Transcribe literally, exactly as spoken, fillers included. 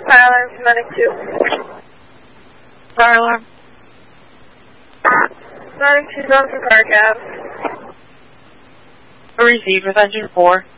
Fire alarm to Medic two. Fire alarm. Medic two's on for Park Ave. Receive with engine four.